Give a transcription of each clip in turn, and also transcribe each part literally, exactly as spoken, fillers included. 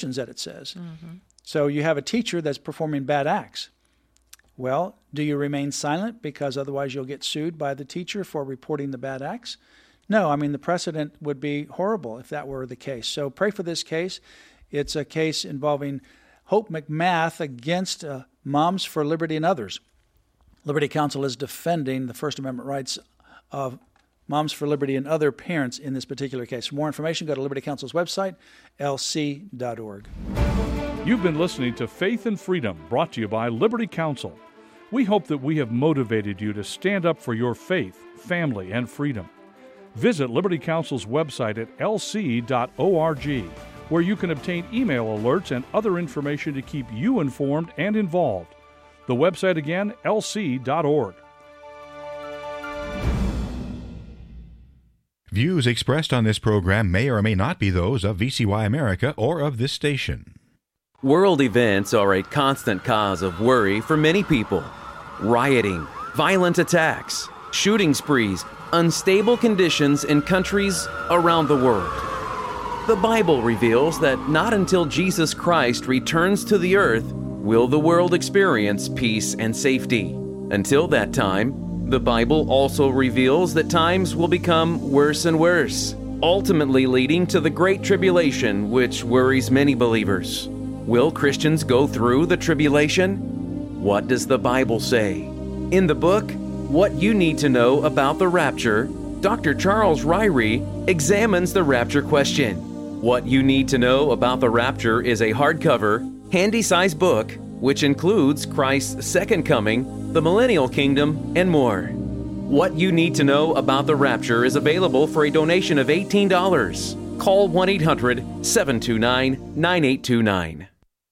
that it says. Mm-hmm. So you have a teacher that's performing bad acts. Well, do you remain silent because otherwise you'll get sued by the teacher for reporting the bad acts? No, I mean, the precedent would be horrible if that were the case. So pray for this case. It's a case involving Hope McMath against uh, Moms for Liberty and others. Liberty Counsel is defending the First Amendment rights of Moms for Liberty and other parents in this particular case. For more information, go to Liberty Counsel's website, L C dot org. You've been listening to Faith and Freedom, brought to you by Liberty Counsel. We hope that we have motivated you to stand up for your faith, family, and freedom. Visit Liberty Counsel's website at L C dot org, where you can obtain email alerts and other information to keep you informed and involved. The website again, L C dot org. Views expressed on this program may or may not be those of V C Y America or of this station. World events are a constant cause of worry for many people. Rioting, violent attacks, shooting sprees, unstable conditions in countries around the world. The Bible reveals that not until Jesus Christ returns to the earth will the world experience peace and safety. Until that time, the Bible also reveals that times will become worse and worse, ultimately leading to the Great Tribulation, which worries many believers. Will Christians go through the tribulation? What does the Bible say? In the book, What You Need to Know About the Rapture, Doctor Charles Ryrie examines the rapture question. What You Need to Know About the Rapture is a hardcover, handy-sized book which includes Christ's second coming, the millennial kingdom, and more. What You Need to Know About the Rapture is available for a donation of eighteen dollars. Call one eight hundred, seven two nine, nine eight two nine.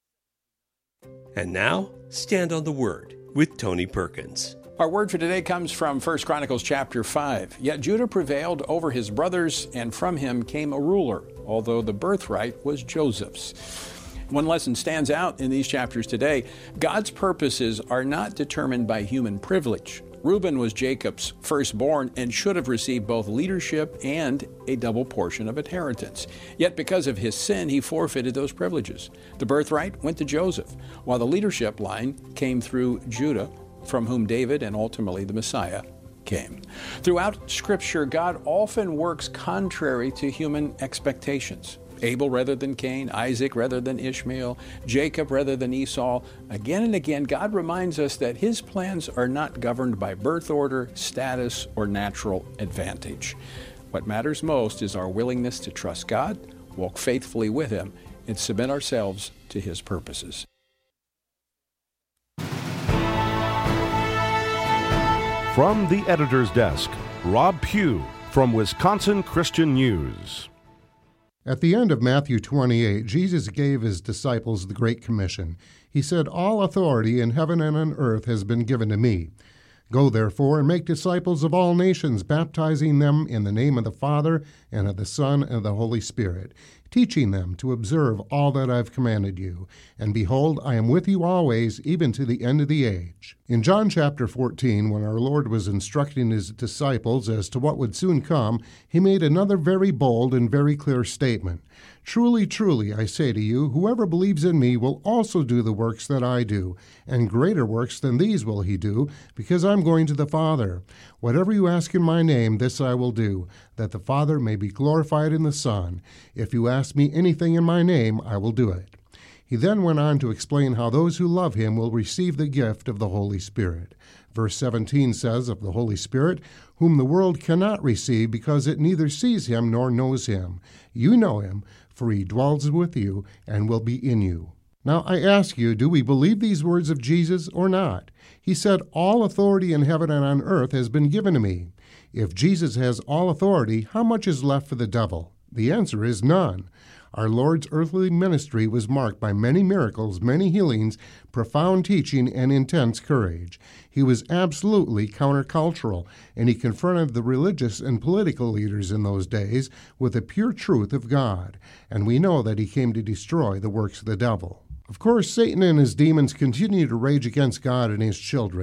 And now, Stand on the Word with Tony Perkins. Our word for today comes from First Chronicles chapter five. Yet Judah prevailed over his brothers, and from him came a ruler, although the birthright was Joseph's. One lesson stands out in these chapters today. God's purposes are not determined by human privilege. Reuben was Jacob's firstborn and should have received both leadership and a double portion of inheritance. Yet because of his sin, he forfeited those privileges. The birthright went to Joseph, while the leadership line came through Judah, from whom David and ultimately the Messiah came. Throughout Scripture, God often works contrary to human expectations. Abel rather than Cain, Isaac rather than Ishmael, Jacob rather than Esau. Again and again, God reminds us that his plans are not governed by birth order, status, or natural advantage. What matters most is our willingness to trust God, walk faithfully with him, and submit ourselves to his purposes. From the editor's desk, Rob Pugh from Wisconsin Christian News. At the end of Matthew twenty-eight, Jesus gave his disciples the Great Commission. He said, "All authority in heaven and on earth has been given to me. Go, therefore, and make disciples of all nations, baptizing them in the name of the Father, and of the Son, and of the Holy Spirit, teaching them to observe all that I've commanded you. And behold, I am with you always, even to the end of the age." In John chapter fourteen, when our Lord was instructing his disciples as to what would soon come, he made another very bold and very clear statement. "Truly, truly, I say to you, whoever believes in me will also do the works that I do, and greater works than these will he do, because I'm going to the Father. Whatever you ask in my name, this I will do, that the Father may be glorified in the Son. If you ask me anything in my name, I will do it." He then went on to explain how those who love him will receive the gift of the Holy Spirit. Verse seventeen says of the Holy Spirit, "whom the world cannot receive because it neither sees him nor knows him. You know him, for he dwells with you and will be in you." Now I ask you, do we believe these words of Jesus or not? He said, "All authority in heaven and on earth has been given to me." If Jesus has all authority, how much is left for the devil? The answer is none. Our Lord's earthly ministry was marked by many miracles, many healings, profound teaching, and intense courage. He was absolutely countercultural, and he confronted the religious and political leaders in those days with the pure truth of God. And we know that he came to destroy the works of the devil. Of course, Satan and his demons continue to rage against God and his children.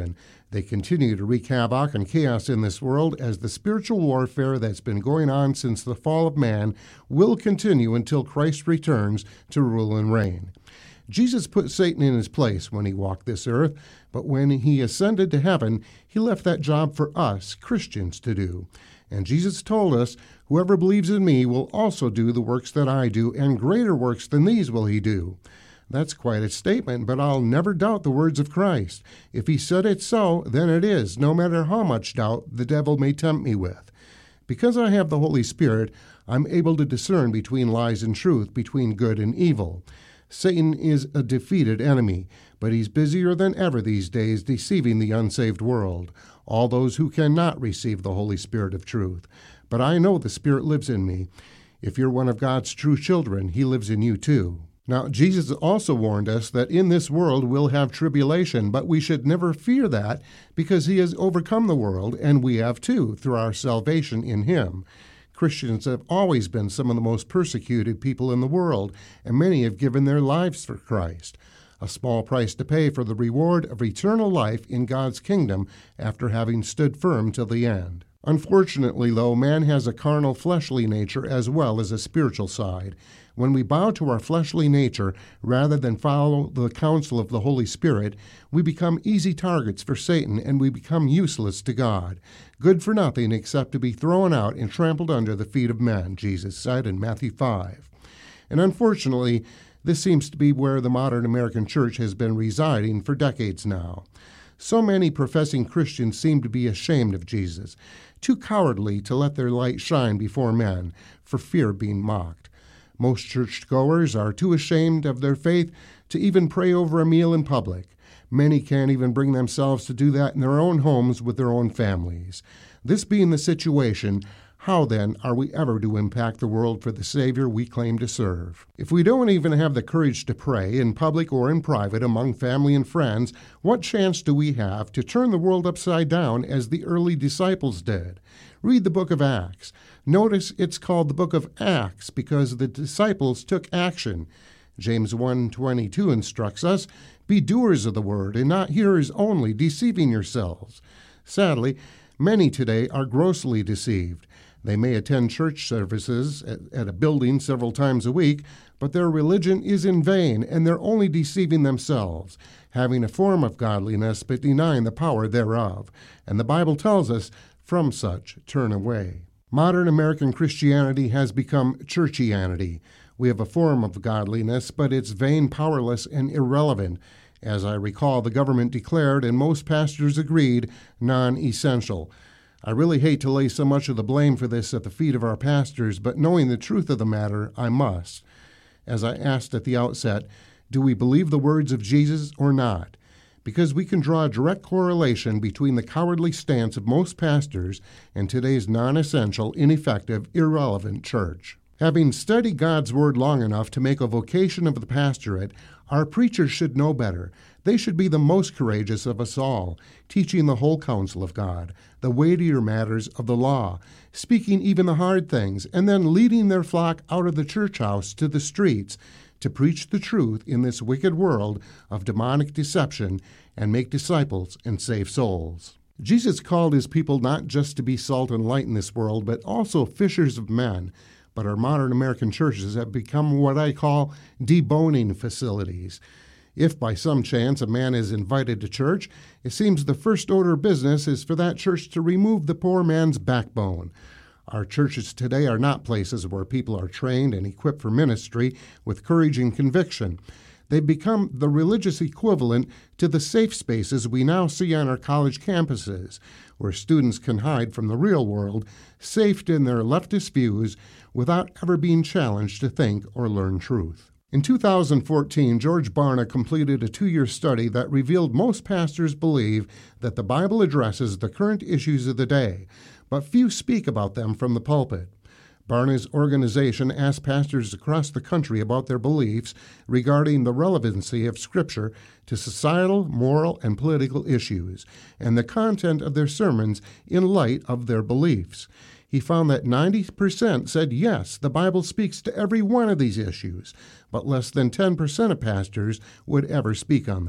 They continue to wreak havoc and chaos in this world as the spiritual warfare that's been going on since the fall of man will continue until Christ returns to rule and reign. Jesus put Satan in his place when he walked this earth, but when he ascended to heaven, he left that job for us, Christians, to do. And Jesus told us, "Whoever believes in me will also do the works that I do, and greater works than these will he do." That's quite a statement, but I'll never doubt the words of Christ. If he said it so, then it is, no matter how much doubt the devil may tempt me with. Because I have the Holy Spirit, I'm able to discern between lies and truth, between good and evil. Satan is a defeated enemy, but he's busier than ever these days deceiving the unsaved world, all those who cannot receive the Holy Spirit of truth. But I know the Spirit lives in me. If you're one of God's true children, he lives in you too. Now, Jesus also warned us that in this world we'll have tribulation, but we should never fear that because he has overcome the world, and we have too, through our salvation in him. Christians have always been some of the most persecuted people in the world, and many have given their lives for Christ. A small price to pay for the reward of eternal life in God's kingdom after having stood firm till the end. Unfortunately, though, man has a carnal, fleshly nature as well as a spiritual side. When we bow to our fleshly nature rather than follow the counsel of the Holy Spirit, we become easy targets for Satan and we become useless to God, good for nothing except to be thrown out and trampled under the feet of men, Jesus said in Matthew five. And unfortunately, this seems to be where the modern American church has been residing for decades now. So many professing Christians seem to be ashamed of Jesus, too cowardly to let their light shine before men, for fear of being mocked. Most churchgoers are too ashamed of their faith to even pray over a meal in public. Many can't even bring themselves to do that in their own homes with their own families. This being the situation, how then are we ever to impact the world for the Savior we claim to serve? If we don't even have the courage to pray, in public or in private, among family and friends, what chance do we have to turn the world upside down as the early disciples did? Read the book of Acts. Notice it's called the book of Acts because the disciples took action. James one twenty-two instructs us, "Be doers of the word, and not hearers only, deceiving yourselves." Sadly, many today are grossly deceived. They may attend church services at, at a building several times a week, but their religion is in vain, and they're only deceiving themselves, having a form of godliness but denying the power thereof. And the Bible tells us, "From such turn away." Modern American Christianity has become churchianity. We have a form of godliness, but it's vain, powerless, and irrelevant. As I recall, the government declared, and most pastors agreed, non-essential. I really hate to lay so much of the blame for this at the feet of our pastors, but knowing the truth of the matter, I must. As I asked at the outset, do we believe the words of Jesus or not? Because we can draw a direct correlation between the cowardly stance of most pastors and today's non-essential, ineffective, irrelevant church. Having studied God's Word long enough to make a vocation of the pastorate, our preachers should know better. They should be the most courageous of us all, teaching the whole counsel of God, the weightier matters of the law, speaking even the hard things, and then leading their flock out of the church house to the streets to preach the truth in this wicked world of demonic deception and make disciples and save souls. Jesus called his people not just to be salt and light in this world, but also fishers of men. But our modern American churches have become what I call deboning facilities. If by some chance a man is invited to church, it seems the first order of business is for that church to remove the poor man's backbone. Our churches today are not places where people are trained and equipped for ministry with courage and conviction. They've become the religious equivalent to the safe spaces we now see on our college campuses, where students can hide from the real world, safe in their leftist views, without ever being challenged to think or learn truth. In two thousand fourteen, George Barna completed a two-year study that revealed most pastors believe that the Bible addresses the current issues of the day, but few speak about them from the pulpit. Barna's organization asked pastors across the country about their beliefs regarding the relevancy of Scripture to societal, moral, and political issues, and the content of their sermons in light of their beliefs. He found that ninety percent said yes, the Bible speaks to every one of these issues, but less than ten percent of pastors would ever speak on them.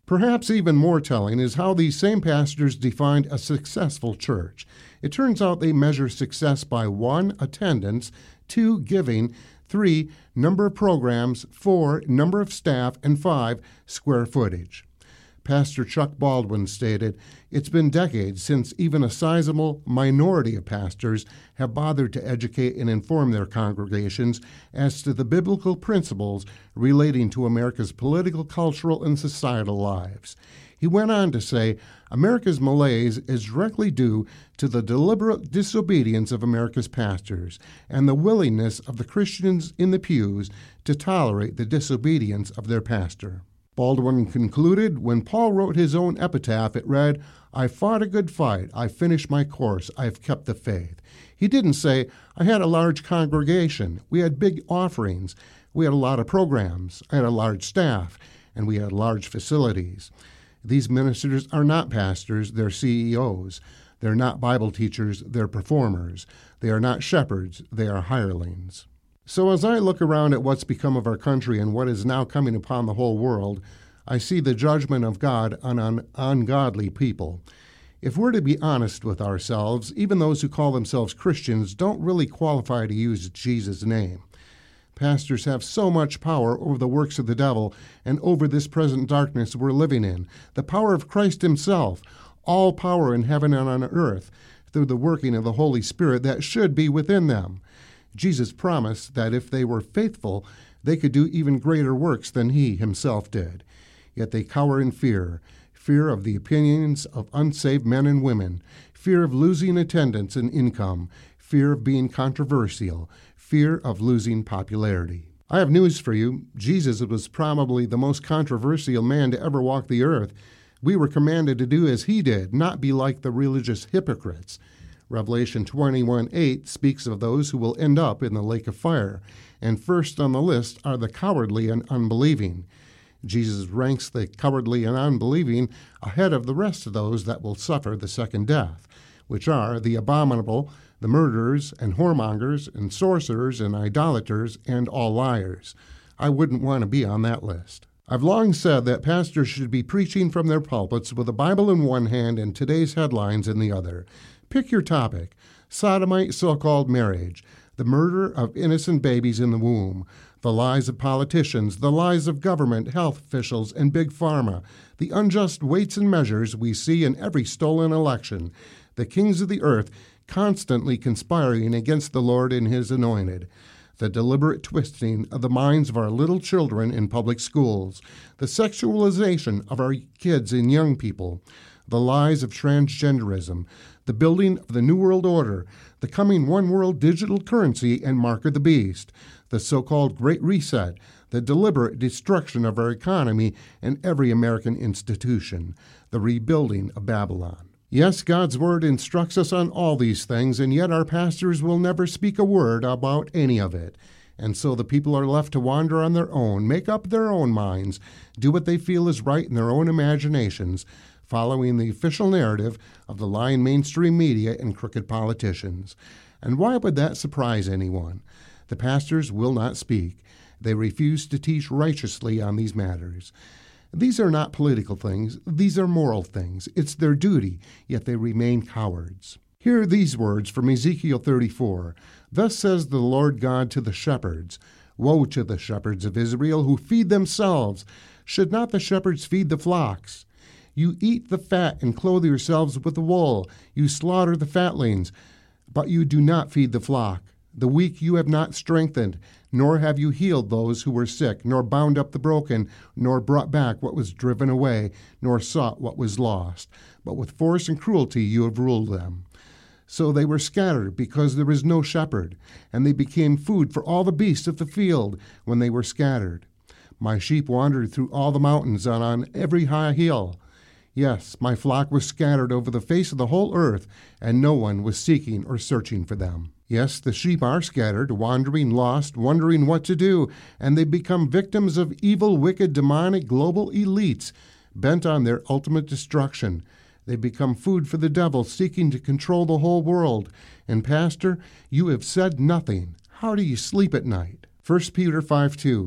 Perhaps even more telling is how these same pastors defined a successful church. It turns out they measure success by one, attendance, two, giving, three, number of programs, four, number of staff, and five, square footage. Pastor Chuck Baldwin stated, "It's been decades since even a sizable minority of pastors have bothered to educate and inform their congregations as to the biblical principles relating to America's political, cultural, and societal lives." He went on to say, "America's malaise is directly due to the deliberate disobedience of America's pastors and the willingness of the Christians in the pews to tolerate the disobedience of their pastor." Baldwin concluded, when Paul wrote his own epitaph, it read, "I fought a good fight, I finished my course, I have kept the faith." He didn't say, "I had a large congregation, we had big offerings, we had a lot of programs, I had a large staff, and we had large facilities." These ministers are not pastors, they're C E Os. They're not Bible teachers, they're performers. They are not shepherds, they are hirelings. So as I look around at what's become of our country and what is now coming upon the whole world, I see the judgment of God on un- ungodly people. If we're to be honest with ourselves, even those who call themselves Christians don't really qualify to use Jesus' name. Pastors have so much power over the works of the devil and over this present darkness we're living in, the power of Christ himself, all power in heaven and on earth, through the working of the Holy Spirit that should be within them. Jesus promised that if they were faithful, they could do even greater works than he himself did. Yet they cower in fear, fear of the opinions of unsaved men and women, fear of losing attendance and income, fear of being controversial, fear of losing popularity. I have news for you. Jesus was probably the most controversial man to ever walk the earth. We were commanded to do as he did, not be like the religious hypocrites. Revelation twenty-one eight speaks of those who will end up in the lake of fire, and first on the list are the cowardly and unbelieving. Jesus ranks the cowardly and unbelieving ahead of the rest of those that will suffer the second death, which are the abominable, the murderers and whoremongers and sorcerers and idolaters and all liars. I wouldn't want to be on that list. I've long said that pastors should be preaching from their pulpits with the Bible in one hand and today's headlines in the other. Pick your topic: sodomite so-called marriage, the murder of innocent babies in the womb, the lies of politicians, the lies of government, health officials, and big pharma, the unjust weights and measures we see in every stolen election, the kings of the earth constantly conspiring against the Lord and his anointed, the deliberate twisting of the minds of our little children in public schools, the sexualization of our kids and young people, the lies of transgenderism, the building of the New World Order, the coming one world digital currency and mark of the beast, the so-called Great Reset, the deliberate destruction of our economy and every American institution, the rebuilding of Babylon. Yes, God's Word instructs us on all these things, and yet our pastors will never speak a word about any of it. And so the people are left to wander on their own, make up their own minds, do what they feel is right in their own imaginations, following the official narrative of the lying mainstream media and crooked politicians. And why would that surprise anyone? The pastors will not speak. They refuse to teach righteously on these matters. These are not political things. These are moral things. It's their duty, yet they remain cowards. Hear these words from Ezekiel thirty-four. Thus says the Lord God to the shepherds, Woe to the shepherds of Israel who feed themselves. Should not the shepherds feed the flocks? You eat the fat and clothe yourselves with the wool. You slaughter the fatlings, but you do not feed the flock. The weak you have not strengthened, nor have you healed those who were sick, nor bound up the broken, nor brought back what was driven away, nor sought what was lost. But with force and cruelty you have ruled them. So they were scattered because there was no shepherd, and they became food for all the beasts of the field when they were scattered. My sheep wandered through all the mountains and on every high hill. Yes, my flock was scattered over the face of the whole earth, and no one was seeking or searching for them. Yes, the sheep are scattered, wandering, lost, wondering what to do, and they become victims of evil, wicked, demonic, global elites, bent on their ultimate destruction. They become food for the devil, seeking to control the whole world. And, Pastor, you have said nothing. How do you sleep at night? First Peter five two.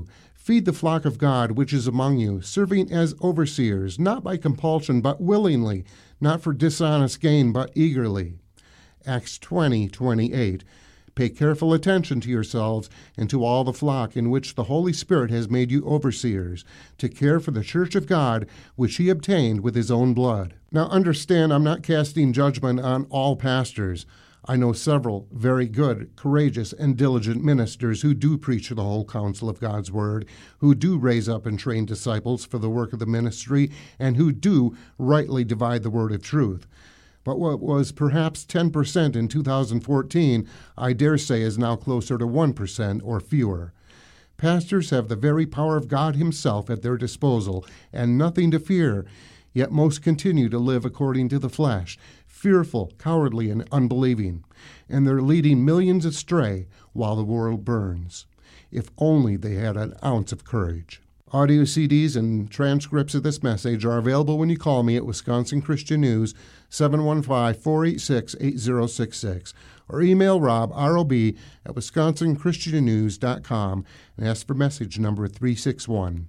Feed the flock of God which is among you, serving as overseers, not by compulsion, but willingly, not for dishonest gain, but eagerly. Acts twenty twenty-eight. Pay careful attention to yourselves and to all the flock in which the Holy Spirit has made you overseers, to care for the church of God, which he obtained with his own blood. Now understand, I'm not casting judgment on all pastors. I know several very good, courageous, and diligent ministers who do preach the whole counsel of God's Word, who do raise up and train disciples for the work of the ministry, and who do rightly divide the word of truth. But what was perhaps ten percent in two thousand fourteen, I dare say is now closer to one percent or fewer. Pastors have the very power of God himself at their disposal, and nothing to fear, yet most continue to live according to the flesh, fearful, cowardly, and unbelieving, and they're leading millions astray while the world burns. If only they had an ounce of courage. Audio C Ds and transcripts of this message are available when you call me at Wisconsin Christian News, seven one five, four eight six, eight zero six six, or email Rob, R O B, at wisconsin christian news dot com and ask for message number three six one.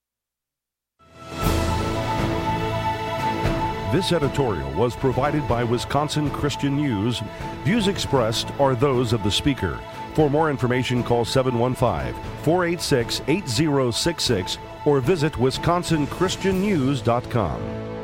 This editorial was provided by Wisconsin Christian News. Views expressed are those of the speaker. For more information, call seven one five, four eight six, eight zero six six or visit wisconsin christian news dot com.